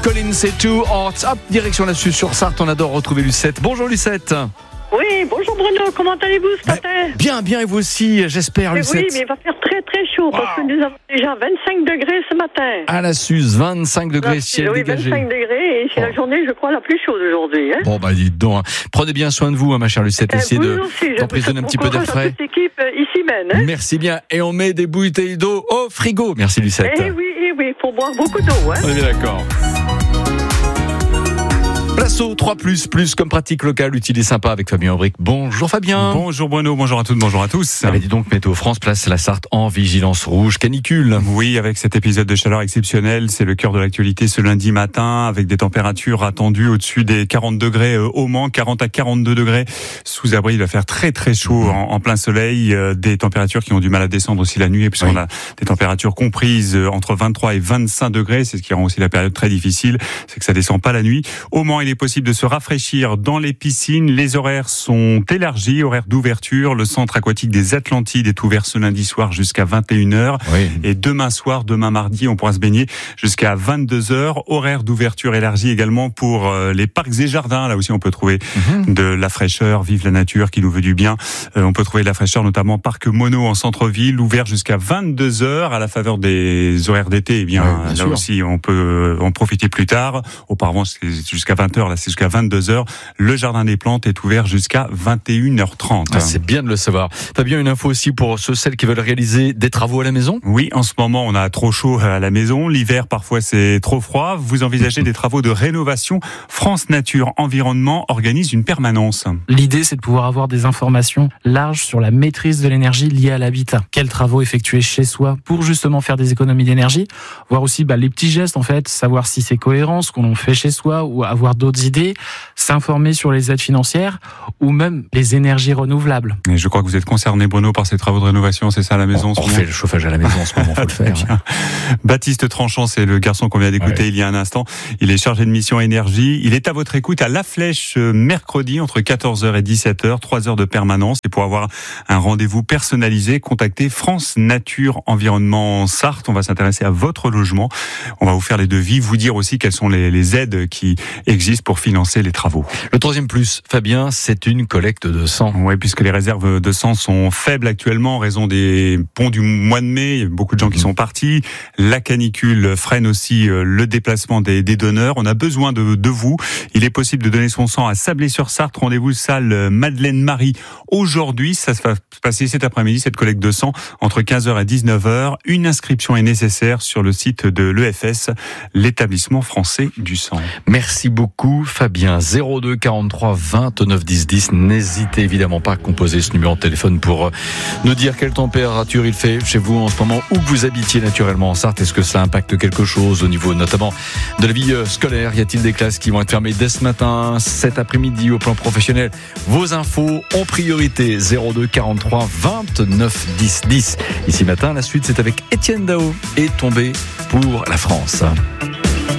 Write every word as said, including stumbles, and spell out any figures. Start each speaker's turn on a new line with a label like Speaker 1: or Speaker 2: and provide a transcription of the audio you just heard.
Speaker 1: Collins et Two Hearts. Hop, direction là-dessus sur Sarthe. On adore retrouver Lucette. Bonjour Lucette.
Speaker 2: Oui, bonjour Bruno, comment allez-vous ce matin?
Speaker 1: Bien, bien, et vous aussi, j'espère,
Speaker 2: mais
Speaker 1: Lucette.
Speaker 2: Oui, mais il va faire très très chaud, wow. Parce que nous avons déjà vingt-cinq degrés ce matin.
Speaker 1: À la Suze, vingt-cinq degrés, ciel
Speaker 2: oui,
Speaker 1: dégagé.
Speaker 2: vingt-cinq degrés, et c'est oh. la journée, je crois, la plus chaude aujourd'hui. Hein.
Speaker 1: Bon, bah dites donc, hein. Prenez bien soin de vous, hein, ma chère Lucette,
Speaker 2: eh,
Speaker 1: essayez de d'emprisonner un petit peu d'air frais.
Speaker 2: Toute équipe ici même. Hein.
Speaker 1: Merci bien, et on met des bouteilles d'eau au frigo. Merci Lucette.
Speaker 2: Eh oui, eh oui, il faut boire beaucoup d'eau. Hein.
Speaker 1: On est bien d'accord. Place au trois plus, plus comme pratique locale, utile et sympa avec Fabien Aubric. Bonjour Fabien.
Speaker 3: Bonjour Bruno, bonjour à toutes, bonjour à tous.
Speaker 1: Allez, dis donc, Météo France place la Sarthe en vigilance rouge canicule.
Speaker 3: Oui, avec cet épisode de chaleur exceptionnel, c'est le cœur de l'actualité ce lundi matin, avec des températures attendues au-dessus des quarante degrés au Mans, quarante à quarante-deux degrés sous abri. Il va faire très très chaud mmh. en, en plein soleil, des températures qui ont du mal à descendre aussi la nuit, puisqu'on oui. a des températures comprises entre vingt-trois et vingt-cinq degrés. C'est ce qui rend aussi la période très difficile, c'est que ça descend pas la nuit. Au Mans, il est possible de se rafraîchir dans les piscines. Les horaires sont élargis, horaires d'ouverture. Le centre aquatique des Atlantides est ouvert ce lundi soir jusqu'à vingt et une heures. Oui. Et demain soir, demain mardi, on pourra se baigner jusqu'à vingt-deux heures. Horaire d'ouverture élargi également pour les parcs et jardins. Là aussi, on peut trouver mmh. de la fraîcheur. Vive la nature qui nous veut du bien. Euh, on peut trouver de la fraîcheur, notamment parc Mono en centre-ville, ouvert jusqu'à vingt-deux heures à la faveur des horaires d'été. Eh bien, oui, là sûr. aussi, on peut en profiter plus tard. Auparavant, c'est jusqu'à vingt heures. Là, c'est jusqu'à vingt-deux heures. Le jardin des plantes est ouvert jusqu'à vingt et une heures trente.
Speaker 1: Ah, c'est bien de le savoir. Fabien, une info aussi pour ceux, celles qui veulent réaliser des travaux à la maison?
Speaker 3: Oui, en ce moment, on a trop chaud à la maison. L'hiver, parfois, c'est trop froid. Vous envisagez des travaux de rénovation? France Nature Environnement organise une permanence.
Speaker 4: L'idée, c'est de pouvoir avoir des informations larges sur la maîtrise de l'énergie liée à l'habitat. Quels travaux effectuer chez soi pour justement faire des économies d'énergie? Voir aussi bah, les petits gestes, en fait, savoir si c'est cohérent, ce qu'on fait chez soi, ou avoir d'autres idées, s'informer sur les aides financières ou même les énergies renouvelables.
Speaker 3: Et je crois que vous êtes concerné, Bruno, par ces travaux de rénovation, c'est ça à la maison?
Speaker 1: On, on fait le chauffage à la maison en ce moment, il faut le faire. Hein.
Speaker 3: Baptiste Tranchant, c'est le garçon qu'on vient d'écouter ouais. il y a un instant. Il est chargé de mission énergie. Il est à votre écoute à La Flèche mercredi entre quatorze heures et dix-sept heures, trois heures de permanence. Et pour avoir un rendez-vous personnalisé, contactez France Nature Environnement Sarthe. On va s'intéresser à votre logement. On va vous faire les devis, vous dire aussi quelles sont les, les aides qui existent pour financer les travaux.
Speaker 1: Le troisième plus, Fabien, c'est une collecte de sang.
Speaker 3: Oui, puisque les réserves de sang sont faibles actuellement en raison des ponts du mois de mai. Il y a beaucoup de gens qui sont partis. La canicule freine aussi le déplacement des, des donneurs. On a besoin de, de vous. Il est possible de donner son sang à Sablé-sur-Sarthe. Rendez-vous salle Madeleine-Marie. Aujourd'hui, ça va se passer cet après-midi, cette collecte de sang, entre quinze heures et dix-neuf heures. Une inscription est nécessaire sur le site de l'E F S, l'établissement français du sang.
Speaker 1: Merci beaucoup, Fabien. zéro deux quarante-trois vingt-neuf dix dix. N'hésitez évidemment pas à composer ce numéro de téléphone pour nous dire quelle température il fait chez vous en ce moment, où que vous habitiez naturellement en Sarthe. Est-ce que ça impacte quelque chose au niveau notamment de la vie scolaire? Y a-t-il des classes qui vont être fermées dès ce matin, cet après-midi au plan professionnel? Vos infos en priorité. zéro deux quarante-trois vingt-neuf dix dix. Ici matin, la suite c'est avec Étienne Dao et Tombé pour la France.